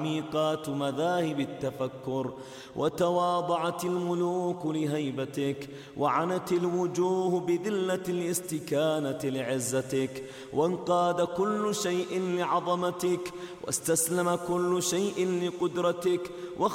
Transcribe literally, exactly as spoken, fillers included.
ميقات مذاهب التفكر، وتواضعت الملوك لهيبتك، وعنت الوجوه بذلة الاستكانة لعزتك، وانقاد كل شيء لعظمتك، واستسلم كل شيء لقدرتك،